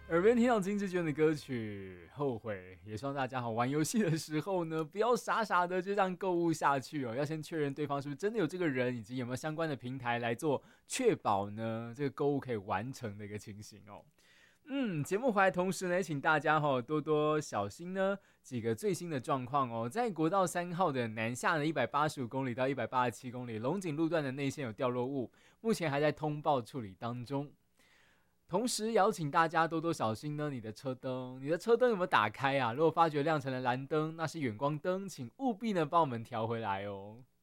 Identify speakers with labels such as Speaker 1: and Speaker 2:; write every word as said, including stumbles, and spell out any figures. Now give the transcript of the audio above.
Speaker 1: 耳边听到金志娟的歌曲《后悔》，也希望大家好玩游戏的时候呢，不要傻傻的就这样购物下去哦，要先确认对方是不是真的有这个人，以及有没有相关的平台来做确保呢这个购物可以完成的一个情形哦。嗯，节目回来同时呢，请大家哈、哦、多多小心呢几个最新的状况哦，在国道三号的南下的一百八十五公里到一百八十七公里龙井路段的内线有掉落物，目前还在通报处理当中。同时邀请大家多多小心呢，你的车灯，你的车灯有没有打开啊？如果发觉亮成了蓝灯，那是远光灯，请务必呢帮我们调回来哦。